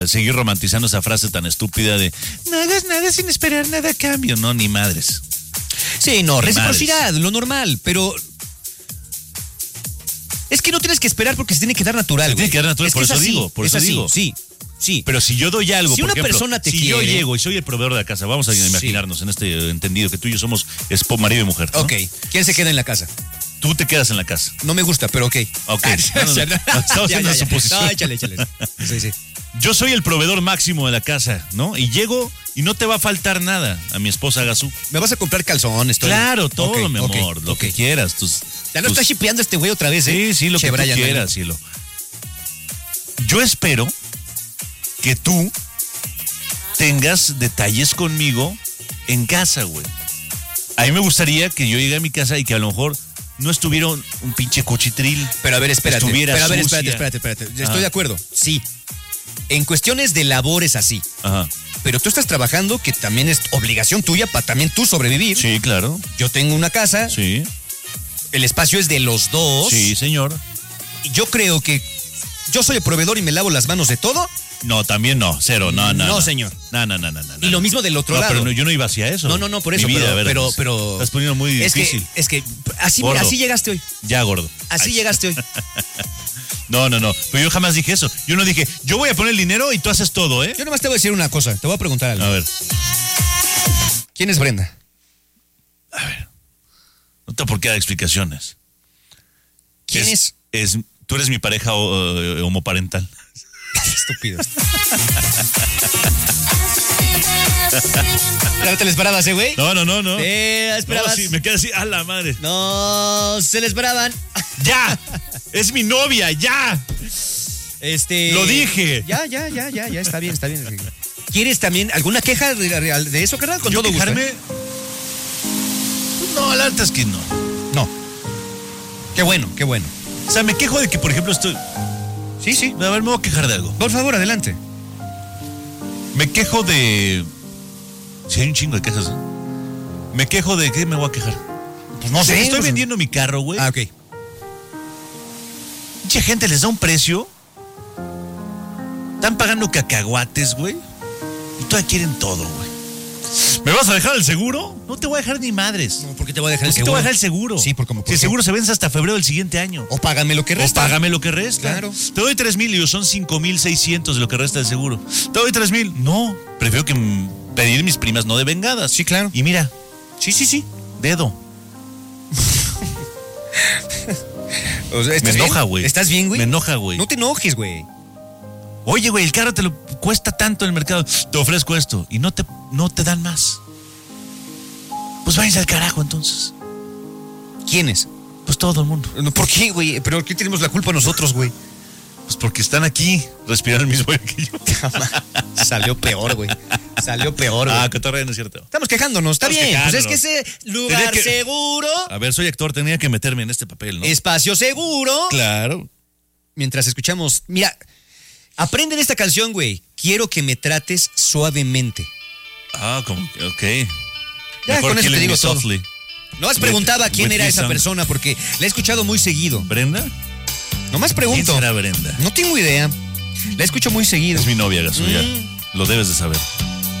seguir romantizando esa frase tan estúpida de no hagas nada sin esperar nada a cambio. No, ni madres. Sí, no, reciprocidad, lo normal, pero... Es que no tienes que esperar porque se tiene que dar natural, güey. Tiene que dar natural, por eso digo. Sí, sí. Pero si yo doy algo, si por una ejemplo, persona te si quiere... yo llego y soy el proveedor de la casa, vamos a imaginarnos en este entendido que tú y yo somos marido y mujer, ¿no? Ok, ¿quién se queda en la casa? Tú te quedas en la casa. No me gusta, pero ok. Ok. Estamos haciendo una suposición. No, échale. Sí. Yo soy el proveedor máximo de la casa, ¿no? Y llego y no te va a faltar nada a mi esposa Gazú. ¿Me vas a comprar calzones? Todo? Claro, todo, Okay, mi amor, lo que quieras. Ya no está shipeando este güey otra vez, ¿eh? Sí, lo que tú quieras, cielo. Yo espero que tú tengas detalles conmigo en casa, güey. A mí me gustaría que yo llegue a mi casa y que a lo mejor no estuviera un pinche cuchitril. Pero a ver, espérate. Espérate. Ajá. Estoy de acuerdo. Sí. En cuestiones de labores así. Ajá. Pero tú estás trabajando, que también es obligación tuya para también tú sobrevivir. Sí, claro. Yo tengo una casa. Sí. El espacio es de los dos. Sí, señor. Y yo creo que yo soy el proveedor y me lavo las manos de todo. No, también no. Cero. No. No, señor. No. Y lo mismo del otro lado. Pero yo no iba hacia eso. No, por eso. Mi vida, pero estás poniendo muy difícil. Es que así llegaste hoy. Ya, gordo. Así llegaste hoy. No. Pero yo jamás dije eso. Yo no dije, yo voy a poner el dinero y tú haces todo, ¿eh? Yo nomás te voy a decir una cosa. Te voy a preguntar algo. A ver. ¿Quién es Brenda? A ver. No tengo por qué dar explicaciones. ¿Quién es? Tú eres mi pareja homoparental. Estúpido. ¿No te la esperabas, güey? No. ¿Esperabas? No, sí, me quedé así, a la madre. No, se la esperaban. ¡Ya! ¡Es mi novia, ya! Lo dije. Ya, está bien. ¿Quieres también alguna queja de eso, carnal? Con ¿Yo todo quejarme? gusto. No, la neta es que no. No. Qué bueno. O sea, me quejo de que, por ejemplo, estoy... Sí. A ver, me voy a quejar de algo. Por favor, adelante. Me quejo de... Sí, hay un chingo de quejas, ¿eh? Me quejo de... ¿Qué me voy a quejar? Pues no sé. Estoy vendiendo mi carro, güey. Ah, ok. Mucha gente les da un precio. Están pagando cacahuates, güey. Y todavía quieren todo, güey. ¿Me vas a dejar el seguro? No te voy a dejar ni madres. No, ¿por qué te voy a dejar el ¿Por qué seguro? te voy a dejar el seguro? Sí, porque si el seguro se vence hasta febrero del siguiente año. O págame lo que resta. Claro. Te doy 3,000 y yo son 5,600 de lo que resta del seguro. Te doy 3,000. No, prefiero que pedir mis primas no devengadas. Sí, claro. Y mira. Sí. Dedo. O sea, me enoja, güey. ¿Estás bien, güey? Me enoja, güey. No te enojes, güey. Oye, güey, el carro te lo cuesta tanto en el mercado. Te ofrezco esto. Y no te dan más. Pues váyanse al carajo, entonces. ¿Quiénes? Pues todo el mundo. ¿Por qué, güey? ¿Pero por qué tenemos la culpa nosotros, güey? Pues porque están aquí, respirando el mismo aire que yo. Salió peor, güey. Ah, que no es cierto. Estamos quejándonos, está bien. Pues es que ese lugar seguro. A ver, soy actor, tenía que meterme en este papel, ¿no? Espacio seguro. Claro. Mientras escuchamos, mira, aprende de esta canción, güey. Quiero que me trates suavemente. Ah, como que, ok. Ya mejor con eso te digo todo. Softly. Nomás preguntaba quién era esa persona porque la he escuchado muy seguido. ¿Brenda? Nomás pregunto. ¿Quién será Brenda? No tengo idea. La escucho muy seguido. Es mi novia, Gazú, ya. Lo debes de saber.